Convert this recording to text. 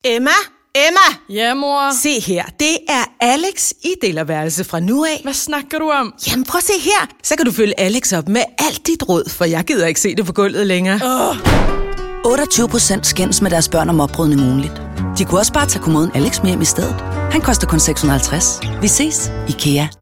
Emma? Ja, mor? Se her, det er Alex i delerværelse fra nu af. Hvad snakker du om? Jamen prøv at se her, så kan du følge Alex op med alt dit råd, for jeg gider ikke se det på gulvet længere. 28% skændes med deres børn om opbrydning ugenligt. De kunne også bare tage kommoden Alex med hjem i stedet. Han koster kun 650. Vi ses, IKEA.